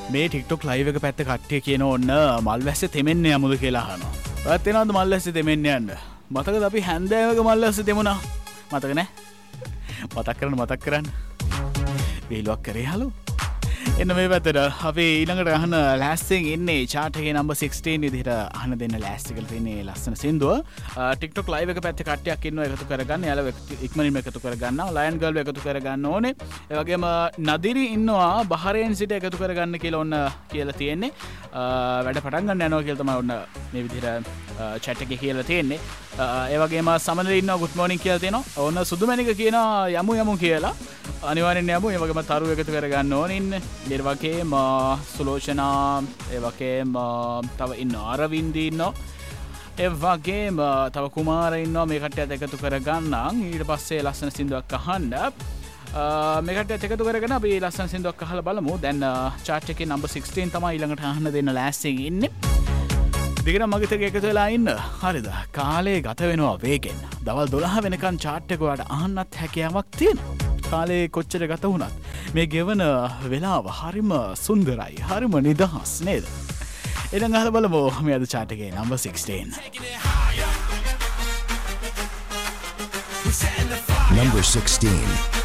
මේ TikTok live එක පැත්ත කට්ටිය කියන ඕන්න මල් වැස්සේ තෙමෙන්න යමුද කියලා අහනවා. ඔයත් එනවද මල් වැස්සේ තෙමෙන්න යන්න? මතකද අපි හැන්දෑවක මල් වැස්සේ තෙමුණා? මතක නෑ? මතක් කරන්න. වේලුවක් කරේ හලෝ. එන්න මේ පැත්තට අපි ඊළඟට අහන ලෑස්තියෙන් ඉන්නේ chart එකේ number 16 විදිහට අහන දෙන්න ලෑස්ති කරලා තියෙන්නේ ලස්සන සින්දුව. TikTok live එක පැත්තේ කට්ටියක් ඉන්නවා එකතු කරගන්න. යාළුවෝ ඉක්මනින්ම එකතු කරගන්නවා. Lion Girl එකතු කරගන්න ඕනේ. ඒ වගේම නදිරි ඉන්නවා බහරේන් සිට එකතු කරගන්න කියලා ඔන්න කියලා තියෙන්නේ. වැඩ පටන් ගන්න යනවා කියලා තමයි ඔන්න මේ විදිහට chat එකේ කියලා තියෙන්නේ. ඒ වගේම සමනලේ ඉන්නවා good morning කියලා තියෙනවා. ඔන්න සුදුමැණික කියනවා යමු කියලා. අනිවාර්යෙන් යමු. ඒ වගේම තරු එකතු කරගන්න ඕනේ ඉන්නේ. ඊට වගේම සුලෝචනා ඒ වගේම තව ඉන්නවා අරවින්ද ඉන්නවා. ඒ වගේම තව කුමාර ඉන්නවා. මේ කට්ටියත් එකතු කරගන්නම්. ඊට පස්සේ ලස්සන සින්දුවක් අහන්න. මේ කට්ටියත් එකතු කරගෙන අපි ලස්සන සින්දුවක් අහලා බලමු. දැන් chart එකේ number 16 තමයි ඊළඟට අහන්න දෙන්න ලෑස්තියෙන් ඉන්නේ. දිගට මගිත එකතු වෙලා ඉන්න. හරිද? කාලේ ගත වෙනවා වේගෙන්. දවල් 12 වෙනකන් chart එක ඔයාලට අහන්නත් හැකියාවක් තියෙනවා. කාලේ කොච්චර ගත වුණත් මේ ගෙවන වෙලාව හරිම සුන්දරයි. හරිම නිදහස් නේද? එහෙනම් අහලා බලමු මේ අද chart එකේ number 16. Number 16.